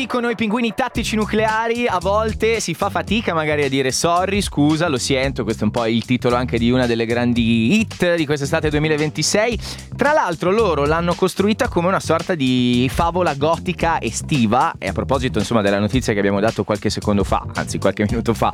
dicono i pinguini tattici nucleari, a volte si fa fatica magari a dire sorry, scusa, lo sento. Questo è un po' il titolo anche di una delle grandi hit di quest'estate 2026. Tra l'altro loro l'hanno costruita come una sorta di favola gotica estiva. E a proposito insomma della notizia che abbiamo dato qualche secondo fa, anzi qualche minuto fa,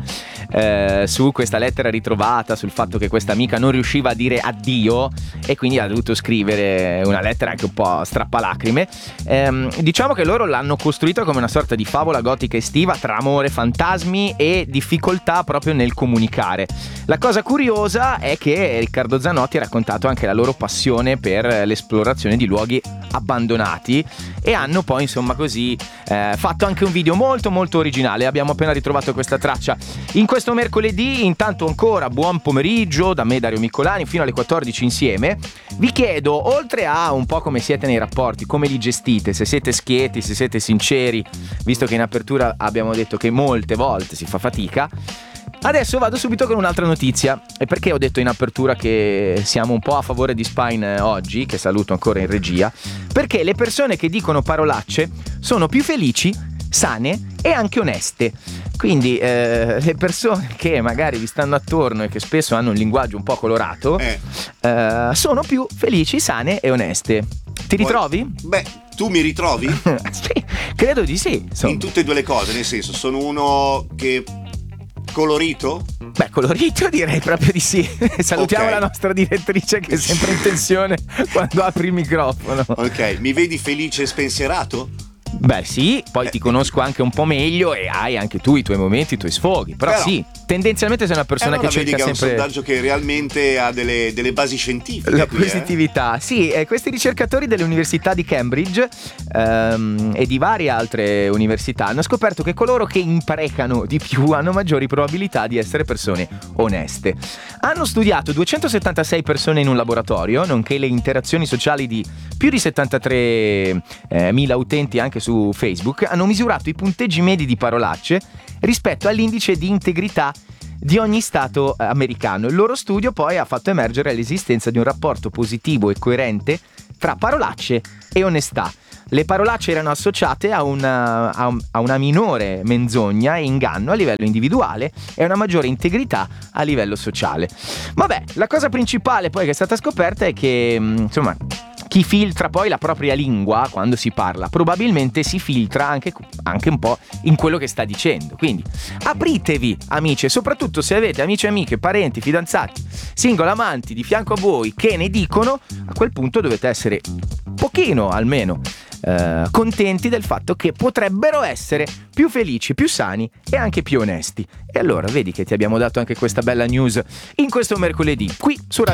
su questa lettera ritrovata, sul fatto che questa amica non riusciva a dire addio e quindi ha dovuto scrivere una lettera anche un po' strappalacrime. Diciamo che loro l'hanno costruita come una sorta di favola gotica estiva tra amore, fantasmi e difficoltà proprio nel comunicare. La cosa curiosa è che Riccardo Zanotti ha raccontato anche la loro passione per l'esplorazione di luoghi abbandonati e hanno poi insomma così fatto anche un video molto molto originale. Abbiamo appena ritrovato questa traccia in questo mercoledì. Intanto ancora buon pomeriggio da me, Dario Miccolani, fino alle 14 insieme. Vi chiedo, oltre a un po' come siete nei rapporti, come li gestite, se siete schieti, se siete sinceri, visto che in apertura abbiamo detto che molte volte si fa fatica. Adesso vado subito con un'altra notizia. E perché ho detto in apertura che siamo un po' a favore di Spine oggi, che saluto ancora in regia? Perché le persone che dicono parolacce sono più felici, sane e anche oneste. Quindi le persone che magari vi stanno attorno e che spesso hanno un linguaggio un po' colorato sono più felici, sane e oneste. Ti ritrovi? Beh, tu mi ritrovi? Sì, credo di sì. In tutte e due le cose, nel senso, sono uno che colorito? Beh, colorito direi proprio di sì. Salutiamo la nostra direttrice che è sempre in tensione quando apri il microfono. Ok, mi vedi felice e spensierato? Beh sì, poi ti conosco anche un po' meglio e hai anche tu i tuoi momenti, i tuoi sfoghi. Però sì, tendenzialmente sei una persona che cerca sempre... è un sondaggio che realmente ha delle basi scientifiche. La positività. Sì, questi ricercatori delle università di Cambridge e di varie altre università hanno scoperto che coloro che imprecano di più hanno maggiori probabilità di essere persone oneste. Hanno studiato 276 persone in un laboratorio, nonché le interazioni sociali di più di 73.000 utenti anche su Facebook. Hanno misurato i punteggi medi di parolacce rispetto all'indice di integrità di ogni stato americano. Il loro studio poi ha fatto emergere l'esistenza di un rapporto positivo e coerente tra parolacce e onestà. Le parolacce erano associate a una minore menzogna e inganno a livello individuale e a una maggiore integrità a livello sociale. Vabbè, la cosa principale poi che è stata scoperta è che insomma chi filtra poi la propria lingua quando si parla probabilmente si filtra anche un po' in quello che sta dicendo. Quindi apritevi, amici, e soprattutto se avete amici, amiche, parenti, fidanzati, single, amanti di fianco a voi che ne dicono, a quel punto dovete essere pochino almeno contenti del fatto che potrebbero essere più felici, più sani e anche più onesti. E allora vedi che ti abbiamo dato anche questa bella news in questo mercoledì qui su Radio